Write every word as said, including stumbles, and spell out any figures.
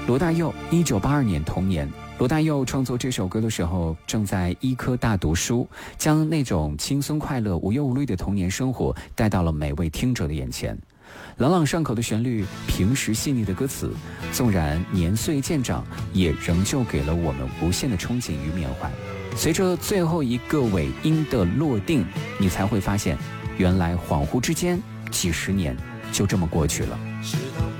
罗大佑一九八二年童年，罗大佑创作这首歌的时候正在医科大读书，将那种轻松快乐无忧无虑的童年生活带到了每位听者的眼前。朗朗上口的旋律，平实细腻的歌词，纵然年岁渐长，也仍旧给了我们无限的憧憬与缅怀。随着最后一个尾音的落定，你才会发现，原来恍惚之间几十年就这么过去了。